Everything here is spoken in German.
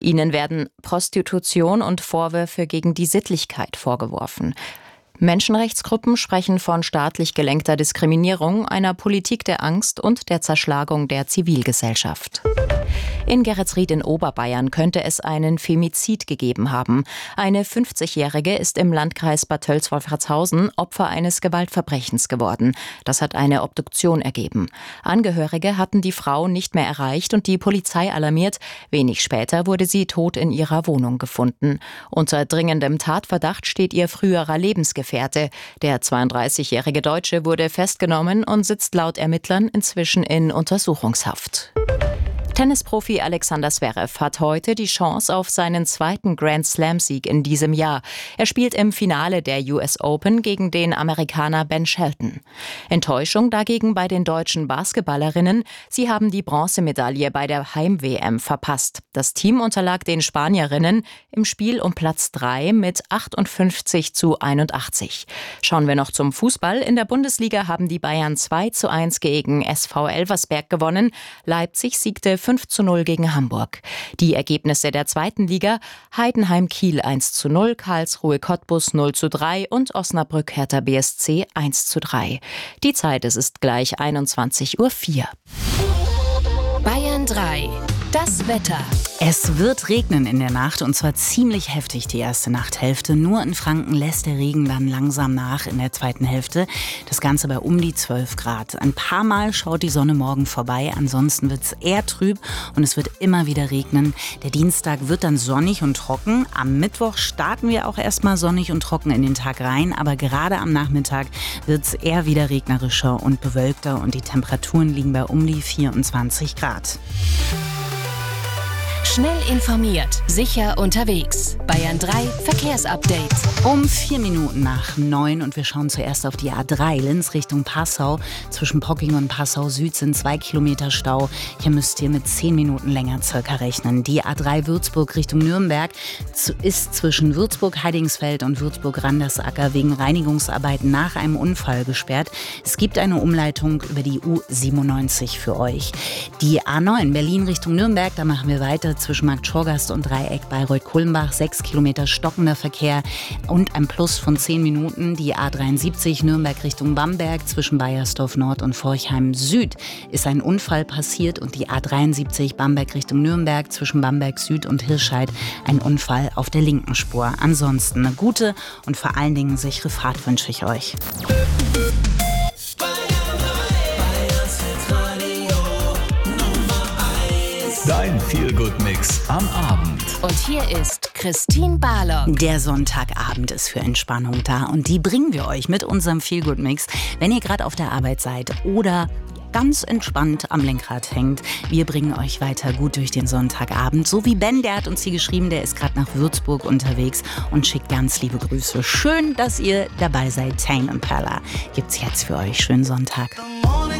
Ihnen werden Prostitution und Vorwürfe gegen die Sittlichkeit vorgeworfen. Menschenrechtsgruppen sprechen von staatlich gelenkter Diskriminierung, einer Politik der Angst und der Zerschlagung der Zivilgesellschaft. In Geretsried in Oberbayern könnte es einen Femizid gegeben haben. Eine 50-Jährige ist im Landkreis Bad Tölz-Wolfratshausen Opfer eines Gewaltverbrechens geworden. Das hat eine Obduktion ergeben. Angehörige hatten die Frau nicht mehr erreicht und die Polizei alarmiert. Wenig später wurde sie tot in ihrer Wohnung gefunden. Unter dringendem Tatverdacht steht ihr früherer Lebensgefährte. Der 32-jährige Deutsche wurde festgenommen und sitzt laut Ermittlern inzwischen in Untersuchungshaft. Tennisprofi Alexander Zverev hat heute die Chance auf seinen zweiten Grand-Slam-Sieg in diesem Jahr. Er spielt im Finale der US Open gegen den Amerikaner Ben Shelton. Enttäuschung dagegen bei den deutschen Basketballerinnen. Sie haben die Bronzemedaille bei der Heim-WM verpasst. Das Team unterlag den Spanierinnen im Spiel um Platz 3 mit 58:81. Schauen wir noch zum Fußball. In der Bundesliga haben die Bayern 2:1 gegen SV Elversberg gewonnen. Leipzig siegte 5:0 gegen Hamburg. Die Ergebnisse der zweiten Liga: Heidenheim Kiel 1:0, Karlsruhe Cottbus 0:3 und Osnabrück Hertha BSC 1:3. Die Zeit, es ist gleich 21:04 Uhr. Bayern 3. Das Wetter. Es wird regnen in der Nacht und zwar ziemlich heftig die erste Nachthälfte. Nur in Franken lässt der Regen dann langsam nach in der zweiten Hälfte. Das Ganze bei um die 12 Grad. Ein paar Mal schaut die Sonne morgen vorbei, ansonsten wird es eher trüb und es wird immer wieder regnen. Der Dienstag wird dann sonnig und trocken. Am Mittwoch starten wir auch erstmal sonnig und trocken in den Tag rein, aber gerade am Nachmittag wird es eher wieder regnerischer und bewölkter und die Temperaturen liegen bei um die 24 Grad. Schnell informiert, sicher unterwegs. Bayern 3 Verkehrsupdate. Um 8:04 und wir schauen zuerst auf die A3 Linz Richtung Passau. Zwischen Pocking und Passau Süd sind 2 Kilometer Stau. Hier müsst ihr mit 10 Minuten länger circa rechnen. Die A3 Würzburg Richtung Nürnberg ist zwischen Würzburg-Heidingsfeld und Würzburg-Randersacker wegen Reinigungsarbeiten nach einem Unfall gesperrt. Es gibt eine Umleitung über die U97 für euch. Die A9 Berlin Richtung Nürnberg, da machen wir weiter zwischen Marktschorgast und Dreieck Bayreuth-Kulmbach. 6 Kilometer stockender Verkehr und ein Plus von 10 Minuten. Die A73 Nürnberg Richtung Bamberg zwischen Baiersdorf Nord und Forchheim Süd ist ein Unfall passiert und die A73 Bamberg Richtung Nürnberg zwischen Bamberg Süd und Hirscheid ein Unfall auf der linken Spur. Ansonsten eine gute und vor allen Dingen sichere Fahrt wünsche ich euch. Dein Feel-Good-Mix am Abend. Und hier ist Christine Barlock. Der Sonntagabend ist für Entspannung da und die bringen wir euch mit unserem Feel-Good-Mix, wenn ihr gerade auf der Arbeit seid oder ganz entspannt am Lenkrad hängt. Wir bringen euch weiter gut durch den Sonntagabend. So wie Ben, der hat uns hier geschrieben, der ist gerade nach Würzburg unterwegs und schickt ganz liebe Grüße. Schön, dass ihr dabei seid. Tame Impala gibt's jetzt für euch. Schönen Sonntag.